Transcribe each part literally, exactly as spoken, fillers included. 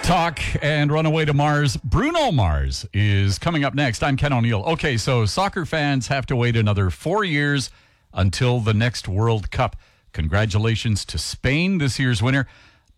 Talk and run away to Mars. Bruno Mars is coming up next. I'm Ken O'Neill. Okay, so soccer fans have to wait another four years until the next World Cup. Congratulations to Spain, this year's winner.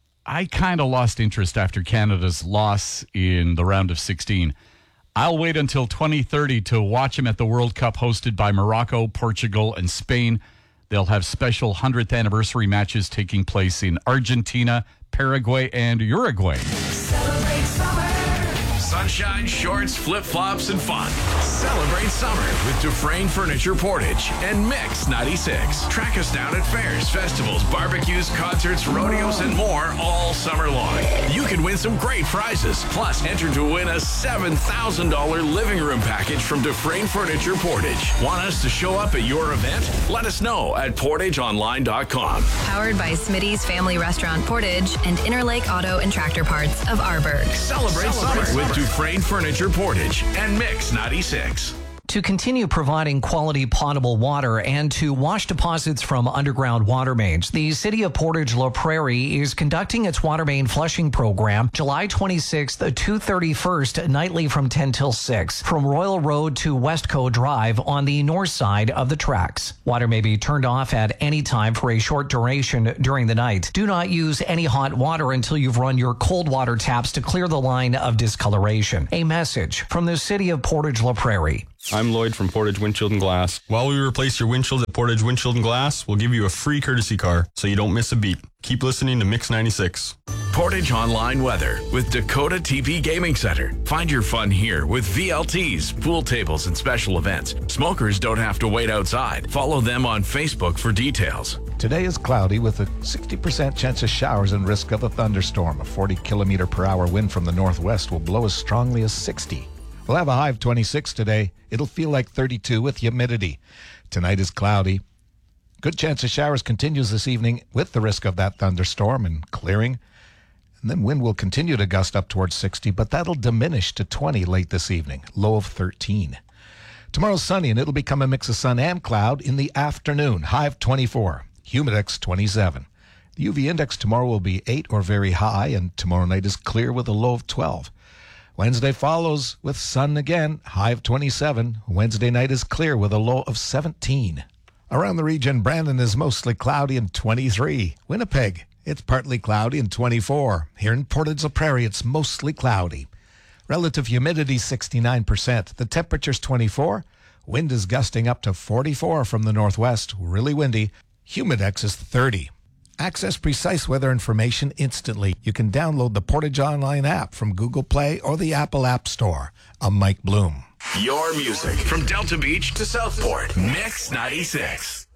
I kind of lost interest after Canada's loss in the round of sixteen. I'll wait until twenty thirty to watch them at the World Cup hosted by Morocco, Portugal, and Spain. They'll have special hundredth anniversary matches taking place in Argentina, Paraguay, and Uruguay. Celebrate summer. Sunshine, shorts, flip-flops, and fun. Celebrate summer with Dufresne Furniture Portage and Mix ninety-six. Track us down at fairs, festivals, barbecues, concerts, rodeos, and more all summer long. You can win some great prizes. Plus, enter to win a seven thousand dollars living room package from Dufresne Furniture Portage. Want us to show up at your event? Let us know at portage online dot com. Powered by Smitty's Family Restaurant Portage and Interlake Auto and Tractor Parts of Arborg. Celebrate, Celebrate summer, summer with Dufresne Furniture Portage and Mix ninety-six. To continue providing quality potable water and to wash deposits from underground water mains, the City of Portage La Prairie is conducting its water main flushing program July twenty-sixth to thirty-first, nightly from ten till six, from Royal Road to Westco Drive on the north side of the tracks. Water may be turned off at any time for a short duration during the night. Do not use any hot water until you've run your cold water taps to clear the line of discoloration. A message from the City of Portage La Prairie. I'm Lloyd from Portage Windshield and Glass. While we replace your windshields at Portage Windshield and Glass, we'll give you a free courtesy car so you don't miss a beat. Keep listening to Mix ninety-six. Portage Online Weather with Dakota T P Gaming Center. Find your fun here with V L Ts, pool tables, and special events. Smokers don't have to wait outside. Follow them on Facebook for details. Today is cloudy with a sixty percent chance of showers and risk of a thunderstorm. A forty kilometer per hour wind from the northwest will blow as strongly as sixty. We'll have a high of twenty-six today. It'll feel like thirty-two with humidity. Tonight is cloudy. Good chance of showers continues this evening with the risk of that thunderstorm and clearing. And then wind will continue to gust up towards sixty, but that'll diminish to twenty late this evening. Low of thirteen. Tomorrow's sunny, and it'll become a mix of sun and cloud in the afternoon. High of twenty-four. Humidex twenty-seven. The U V index tomorrow will be eight or very high, and tomorrow night is clear with a low of twelve. Wednesday follows with sun again, high of twenty-seven. Wednesday night is clear with a low of seventeen. Around the region, Brandon is mostly cloudy and twenty-three. Winnipeg, it's partly cloudy and twenty-four. Here in Portage La Prairie, it's mostly cloudy. Relative humidity sixty-nine percent. The temperature's twenty-four. Wind is gusting up to forty-four from the northwest, really windy. Humidex is thirty. Access precise weather information instantly. You can download the Portage Online app from Google Play or the Apple App Store. I'm Mike Bloom. Your music from Delta Beach to Southport. Mix ninety-six.